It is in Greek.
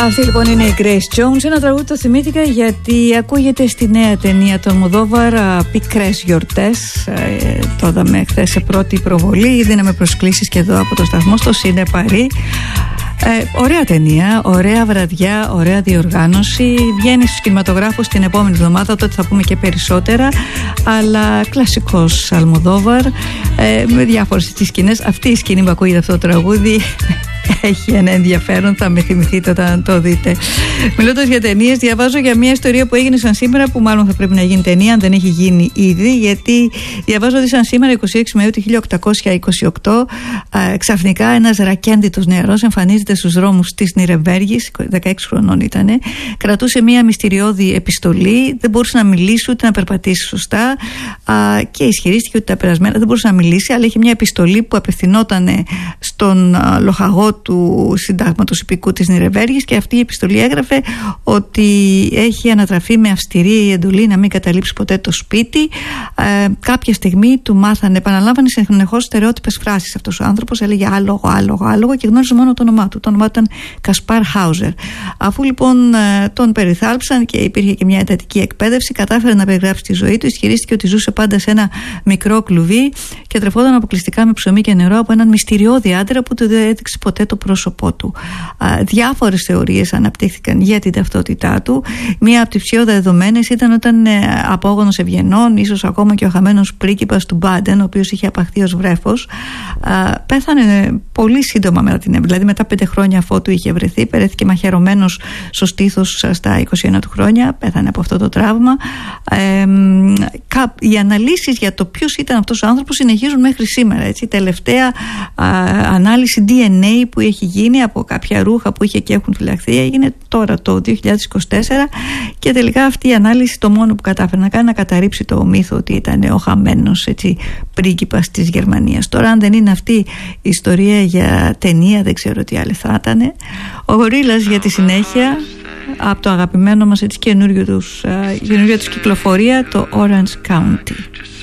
Αυτή λοιπόν είναι η Grace Jones. Ένα τραγούδι το θυμήθηκα γιατί ακούγεται στη νέα ταινία του Αλμοδόβαρ, Πικρές Γιορτές. Το είδαμε χθες σε πρώτη προβολή. Δίναμε προσκλήσεις και εδώ από το σταθμό στο Σίνε Παρί. Ωραία ταινία, ωραία βραδιά, ωραία διοργάνωση. Βγαίνει στους κινηματογράφους την επόμενη εβδομάδα, τότε θα πούμε και περισσότερα. Αλλά κλασικός Αλμοδόβαρ, με διάφορες τις σκηνές. Αυτή η σκηνή που ακούγεται αυτό το τραγούδι έχει ένα ενδιαφέρον, θα με θυμηθείτε όταν το δείτε. Μιλώντας για ταινίες, διαβάζω για μια ιστορία που έγινε σαν σήμερα, που μάλλον θα πρέπει να γίνει ταινία, αν δεν έχει γίνει ήδη, γιατί διαβάζω ότι σαν σήμερα, 26 Μαΐου του 1828, ξαφνικά ένας ρακέντητος νεαρός εμφανίζεται στους δρόμους της Νιρεμβέργης, 16 χρονών ήτανε, κρατούσε μια μυστηριώδη επιστολή, δεν μπορούσε να μιλήσει ούτε να περπατήσει σωστά και ισχυρίστηκε ότι τα περασμένα δεν μπορούσε να μιλήσει, αλλά είχε μια επιστολή που απευθυνόταν στον λοχαγό του συντάγματος υπηκού της Νιρεμβέργης, και αυτή η επιστολή έγραφε ότι έχει ανατραφεί με αυστηρή εντολή να μην καταλείψει ποτέ το σπίτι. Κάποια στιγμή του μάθανε, επαναλάμβανε συνεχώς στερεότυπες φράσεις αυτός ο άνθρωπος, έλεγε άλογο και γνώριζε μόνο το όνομά του. Το όνομά του ήταν Κασπάρ Χάουζερ. Αφού λοιπόν τον περιθάλψαν και υπήρχε και μια εντατική εκπαίδευση, κατάφερε να περιγράψει τη ζωή του. Ισχυρίστηκε ότι ζούσε πάντα σε ένα μικρό κλουβί και τρεφόταν αποκλειστικά με ψωμί και νερό από έναν μυστηριώδη άντρα που του δεν έδειξε ποτέ το πρόσωπό του. Διάφορες θεωρίες αναπτύχθηκαν για την ταυτότητά του. Μία από τις πιο δεδομένες ήταν όταν απόγονος ευγενών, ίσως ακόμα και ο χαμένος πρίγκιπας του Μπάντεν, ο οποίος είχε απαχθεί ως βρέφος, πέθανε πολύ σύντομα μετά την έμβολη. Δηλαδή μετά 5 χρόνια αφότου είχε βρεθεί, περέθηκε μαχαιρωμένος στο στήθος στα 21 του χρόνια, πέθανε από αυτό το τραύμα. Οι αναλύσεις για το ποιος ήταν αυτός ο άνθρωπος συνεχίζουν μέχρι σήμερα. Έτσι. Η τελευταία ανάλυση DNA που έχει γίνει από κάποια ρούχα που είχε και έχουν φυλαχθεί έγινε τώρα το 2024, και τελικά αυτή η ανάλυση το μόνο που κατάφερε να κάνει να καταρρύψει το μύθο ότι ήταν ο χαμένος πρίγκιπας της Γερμανίας. Τώρα αν δεν είναι αυτή η ιστορία για ταινία, δεν ξέρω τι άλλη θα ήταν. Ο Γορίλας για τη συνέχεια από το αγαπημένο μας καινούργιο τους κυκλοφορία, το Orange County.